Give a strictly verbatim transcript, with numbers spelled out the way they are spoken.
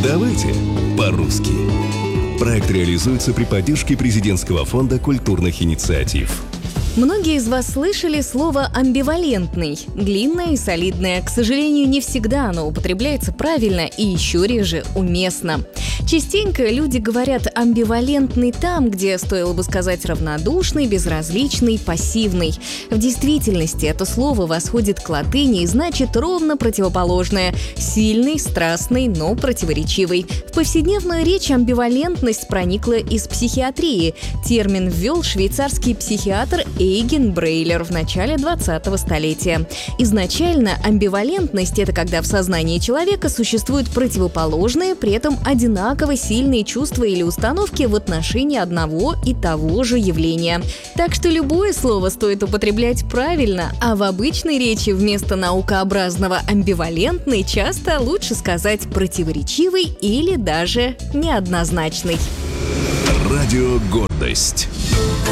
Давайте по-русски. Проект реализуется при поддержке Президентского фонда культурных инициатив. Многие из вас слышали слово «амбивалентный». Длинное и солидное. К сожалению, не всегда оно употребляется правильно и еще реже уместно. Частенько люди говорят «амбивалентный» там, где стоило бы сказать «равнодушный», «безразличный», «пассивный». В действительности это слово восходит к латыни и значит ровно противоположное – сильный, страстный, но противоречивый. В повседневную речь амбивалентность проникла из психиатрии. Термин ввел швейцарский психиатр Эйген Брейлер в начале двадцатого столетия. Изначально амбивалентность – это когда в сознании человека существуют противоположные, при этом одинаково сильные чувства или установки в отношении одного и того же явления. Так что любое слово стоит употреблять правильно, а в обычной речи вместо наукообразного «амбивалентный» часто лучше сказать «противоречивый» или даже «неоднозначный». Радио «Гордость».